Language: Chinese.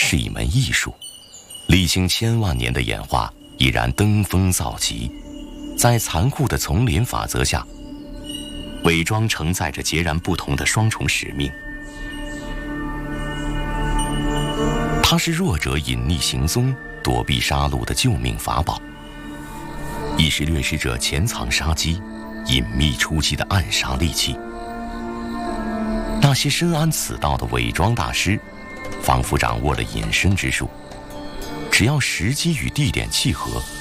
是一门艺术，历经千万年的演化，已然登峰造极。在残酷的丛林法则下，伪装承载着截然不同的双重使命。它是弱者隐匿行踪、躲避杀戮的救命法宝，亦是掠食者潜藏杀机、隐秘出击的暗杀利器。那些深谙此道的伪装大师，仿佛掌握了隐身之术，只要时机与地点契合，